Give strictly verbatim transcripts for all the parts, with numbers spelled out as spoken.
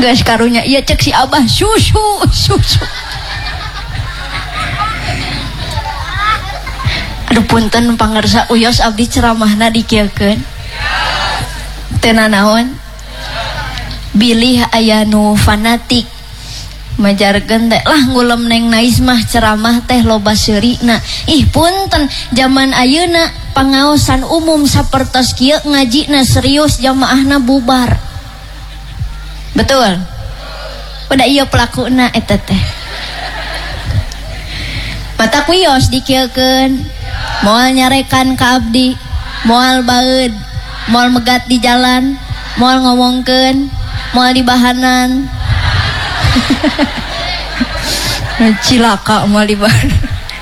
geus karunya ieu cek si Abah susu susu. Aduh punten pangarsa uyos abdi ceramahna dikieukeun. Teu nanaon. Bilih aya nu fanatik majarkeun teh lah ngulem neng Nais mah ceramah teh loba seurina. Ih punten zaman ayeuna pangaosan umum sapertos kieu ngajina serius jamaahna bubar. Betul. Pada ieu pelakuna eta teh. Mata kuyos dikieukeun moal nyarekan ka abdi, moal baeud, moal megat di jalan, moal ngomongkeun, moal di bahanan. Cilaka moal di bahanan.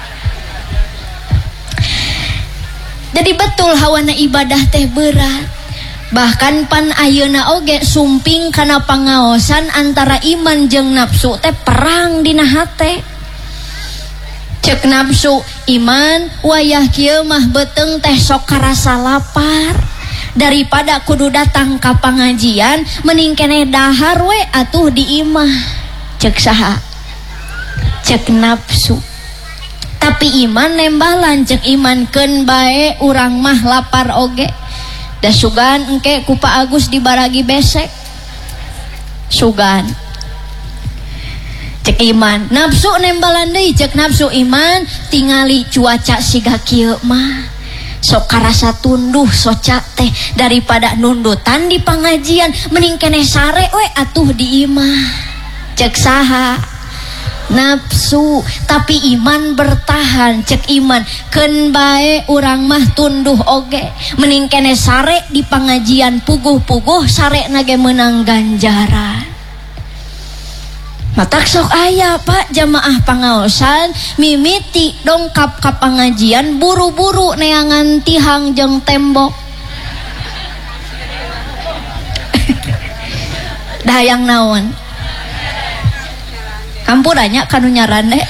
Jadi betul hawana ibadah teh berat. Bahkan pan ayeuna oge sumping kana pangaosan antara iman jeung nafsu teh perang dina hate. Cek nafsu iman wayah kieu mah beteung teh sok karasa lapar daripada kudu datang ka pangajian mending keneh dahar we atuh di imah. Cek saha? Cek nafsu. Tapi iman nembalan cek iman keun bae urang mah lapar oge. Da sugan engke ku Pak Agus dibaragi besek. Sugan. Cek iman nafsu nembalan deui cek nafsu iman tingali cuaca siga kieu mah sok karasa tunduh soca teh daripada nundutan di pangajian mending keneh sare we atuh di imah. Cek saha? Nafsu. Tapi iman bertahan. Cek iman keun bae urang mah tunduh oge mending keneh sare di pangajian puguh-puguh sare na ge meunang ganjaran. Matak sok aya Pak jamaah pangaosan mimiti dongkap ka pangajian buru-buru neangan tihang jeung tembok. Dahayang naon? Kampurannya kanu nyarane.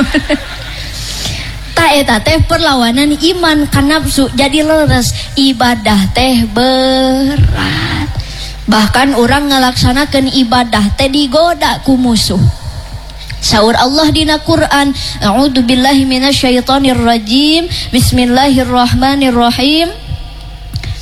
Ta eta teh perlawanan iman ka nafsu jadi leres. Ibadah teh berat. Bahkan orang ngalaksanakeun ibadah teh digoda ku musuh. Saur Allah dina Quran, a'udzubillahi minasyaitonir rajim, bismillahirrahmanirrahim.